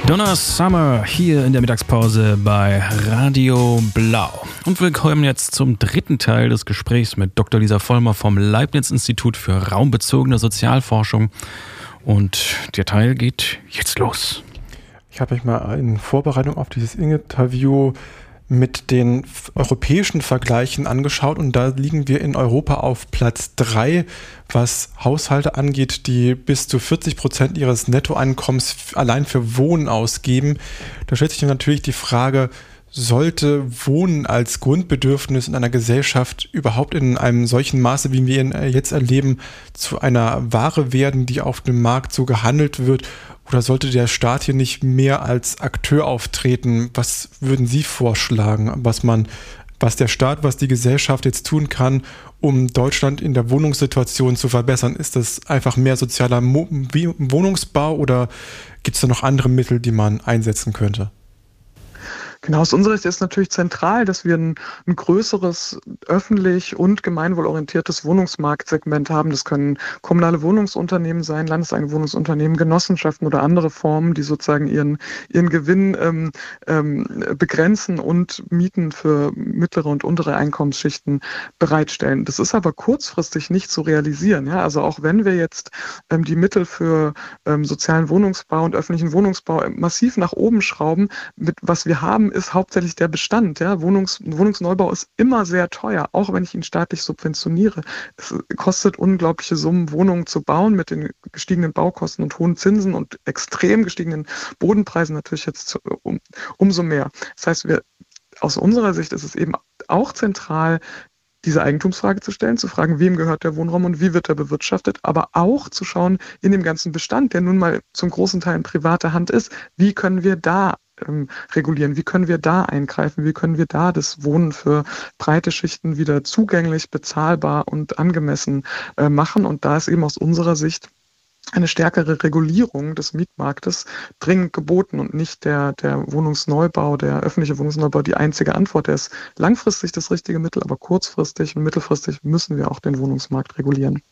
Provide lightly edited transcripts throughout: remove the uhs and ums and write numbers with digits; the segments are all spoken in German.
Donna Summer hier in der Mittagspause bei Radio Blau. Und wir kommen jetzt zum dritten Teil des Gesprächs mit Dr. Lisa Vollmer vom Leibniz-Institut für raumbezogene Sozialforschung. Und der Teil geht jetzt los. Ich habe mich mal in Vorbereitung auf dieses Interview mit den europäischen Vergleichen angeschaut und da liegen wir in Europa auf Platz 3, was Haushalte angeht, die bis zu 40% ihres Nettoeinkommens allein für Wohnen ausgeben. Da stellt sich natürlich die Frage, sollte Wohnen als Grundbedürfnis in einer Gesellschaft überhaupt in einem solchen Maße, wie wir ihn jetzt erleben, zu einer Ware werden, die auf dem Markt so gehandelt wird? Oder sollte der Staat hier nicht mehr als Akteur auftreten? Was würden Sie vorschlagen, was der Staat, was die Gesellschaft jetzt tun kann, um Deutschland in der Wohnungssituation zu verbessern? Ist das einfach mehr sozialer Wohnungsbau oder gibt es da noch andere Mittel, die man einsetzen könnte? Genau, aus unserer Sicht ist natürlich zentral, dass wir ein größeres öffentlich und gemeinwohlorientiertes Wohnungsmarktsegment haben. Das können kommunale Wohnungsunternehmen sein, landeseigene Wohnungsunternehmen, Genossenschaften oder andere Formen, die sozusagen ihren Gewinn begrenzen und Mieten für mittlere und untere Einkommensschichten bereitstellen. Das ist aber kurzfristig nicht zu realisieren. Ja? Also auch wenn wir jetzt die Mittel für sozialen Wohnungsbau und öffentlichen Wohnungsbau massiv nach oben schrauben, mit was wir haben, ist hauptsächlich der Bestand. Ja? Wohnungsneubau ist immer sehr teuer, auch wenn ich ihn staatlich subventioniere. Es kostet unglaubliche Summen, Wohnungen zu bauen mit den gestiegenen Baukosten und hohen Zinsen und extrem gestiegenen Bodenpreisen natürlich jetzt umso mehr. Das heißt, aus unserer Sicht ist es eben auch zentral, diese Eigentumsfrage zu stellen, zu fragen, wem gehört der Wohnraum und wie wird er bewirtschaftet, aber auch zu schauen in dem ganzen Bestand, der nun mal zum großen Teil in privater Hand ist, wie können wir da regulieren, wie können wir da eingreifen, wie können wir da das Wohnen für breite Schichten wieder zugänglich, bezahlbar und angemessen machen. Und da ist eben aus unserer Sicht eine stärkere Regulierung des Mietmarktes dringend geboten und nicht der Wohnungsneubau, der öffentliche Wohnungsneubau die einzige Antwort. Der ist langfristig das richtige Mittel, aber kurzfristig und mittelfristig müssen wir auch den Wohnungsmarkt regulieren.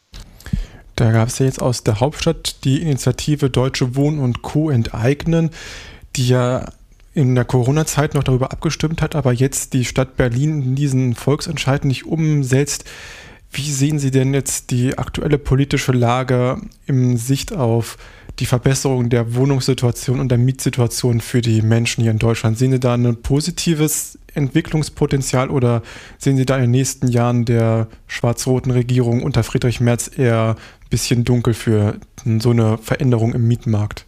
Da gab es ja jetzt aus der Hauptstadt die Initiative Deutsche Wohnen und Co. enteignen, die ja in der Corona-Zeit noch darüber abgestimmt hat, aber jetzt die Stadt Berlin diesen Volksentscheid nicht umsetzt. Wie sehen Sie denn jetzt die aktuelle politische Lage in Sicht auf die Verbesserung der Wohnungssituation und der Mietsituation für die Menschen hier in Deutschland? Sehen Sie da ein positives Entwicklungspotenzial oder sehen Sie da in den nächsten Jahren der schwarz-roten Regierung unter Friedrich Merz eher ein bisschen dunkel für so eine Veränderung im Mietmarkt?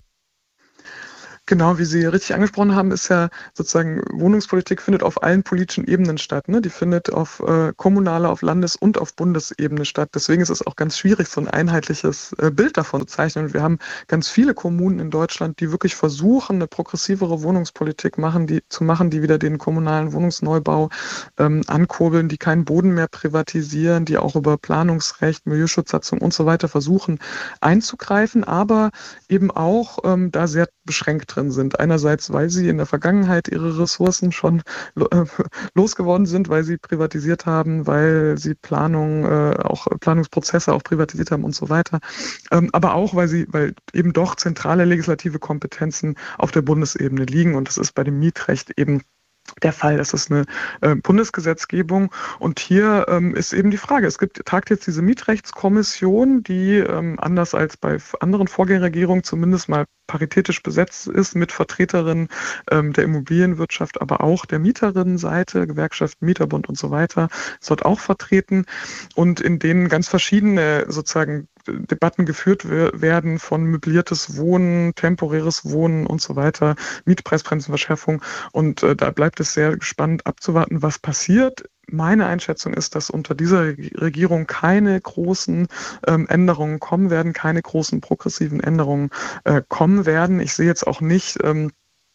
Genau, wie Sie richtig angesprochen haben, ist ja sozusagen Wohnungspolitik findet auf allen politischen Ebenen statt. Ne? Die findet auf kommunaler, auf Landes- und auf Bundesebene statt. Deswegen ist es auch ganz schwierig, so ein einheitliches Bild davon zu zeichnen. Und wir haben ganz viele Kommunen in Deutschland, die wirklich versuchen, eine progressivere Wohnungspolitik zu machen, die wieder den kommunalen Wohnungsneubau ankurbeln, die keinen Boden mehr privatisieren, die auch über Planungsrecht, Milieuschutzsatzung und so weiter versuchen einzugreifen, aber eben auch da sehr beschränkt drin sind. Einerseits, weil sie in der Vergangenheit ihre Ressourcen schon losgeworden sind, weil sie privatisiert haben, weil sie Planungsprozesse auch privatisiert haben und so weiter. Aber auch, weil eben doch zentrale legislative Kompetenzen auf der Bundesebene liegen und das ist bei dem Mietrecht eben der Fall. Das ist eine Bundesgesetzgebung und hier ist eben die Frage, tagt jetzt diese Mietrechtskommission, die anders als bei anderen Vorgängerregierungen zumindest mal paritätisch besetzt ist mit Vertreterinnen der Immobilienwirtschaft, aber auch der Mieterinnenseite, Gewerkschaften, Mieterbund und so weiter, ist dort auch vertreten und in denen ganz verschiedene sozusagen Debatten geführt werden von möbliertes Wohnen, temporäres Wohnen und so weiter, Mietpreisbremsenverschärfung und da bleibt es sehr spannend abzuwarten, was passiert. Meine Einschätzung ist, dass unter dieser Regierung keine großen Änderungen kommen werden, keine großen progressiven Änderungen kommen werden. Ich sehe jetzt auch nicht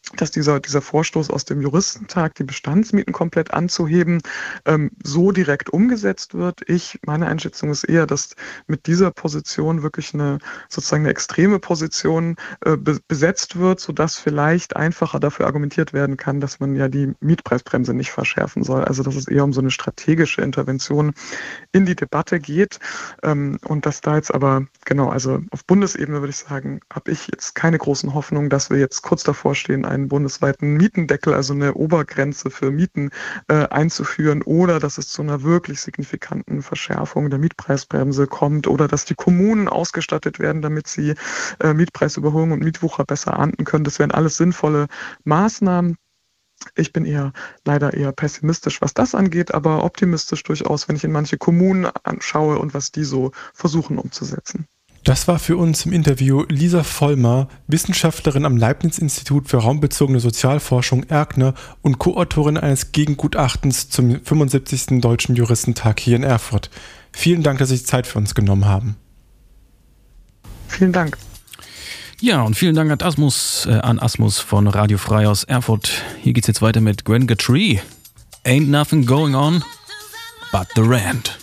dass dieser Vorstoß aus dem Juristentag, die Bestandsmieten komplett anzuheben, so direkt umgesetzt wird. Meine Einschätzung ist eher, dass mit dieser Position wirklich sozusagen eine extreme Position besetzt wird, sodass vielleicht einfacher dafür argumentiert werden kann, dass man ja die Mietpreisbremse nicht verschärfen soll. Also dass es eher um so eine strategische Intervention in die Debatte geht. Und dass da jetzt aber, genau, also auf Bundesebene würde ich sagen, habe ich jetzt keine großen Hoffnungen, dass wir jetzt kurz davor stehen, einen bundesweiten Mietendeckel, also eine Obergrenze für Mieten einzuführen, oder dass es zu einer wirklich signifikanten Verschärfung der Mietpreisbremse kommt oder dass die Kommunen ausgestattet werden, damit sie Mietpreisüberholung und Mietwucher besser ahnden können. Das wären alles sinnvolle Maßnahmen. Ich bin leider eher pessimistisch, was das angeht, aber optimistisch durchaus, wenn ich in manche Kommunen anschaue und was die so versuchen umzusetzen. Das war für uns im Interview Lisa Vollmer, Wissenschaftlerin am Leibniz-Institut für raumbezogene Sozialforschung Erkner und Co-Autorin eines Gegengutachtens zum 75. Deutschen Juristentag hier in Erfurt. Vielen Dank, dass Sie sich Zeit für uns genommen haben. Vielen Dank. Ja, und vielen Dank an Asmus von Radio Frei aus Erfurt. Hier geht's jetzt weiter mit Gwen Guthrie. Ain't nothing going on but the rent.